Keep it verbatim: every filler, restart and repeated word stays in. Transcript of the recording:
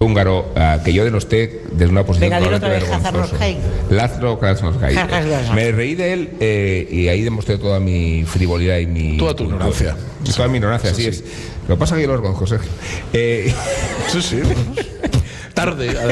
húngaro uh, que yo denosté desde una posición Venga, dilo totalmente otra vez, vergonzosa. Hazard Lázaro Krasnodar. Me reí de él eh, y ahí demostré toda mi frivolidad y mi... Toda tu ignorancia. Toda mi ignorancia, así sí. es. Lo que pasa es que yo lo reconozco, Sergio. Eh... Sí, sí. Tarde.